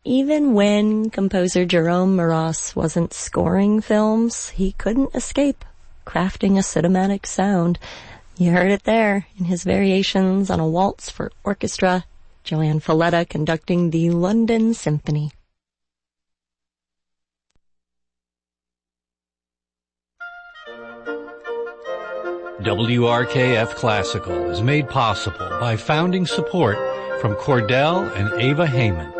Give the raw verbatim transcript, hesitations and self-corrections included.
even when composer Jerome Moross wasn't scoring films, he couldn't escape crafting a cinematic sound. You heard it there in his variations on a waltz for orchestra, Joanne Falletta conducting the London Symphony. W R K F Classical is made possible by founding support from Cordell and Ava Heyman.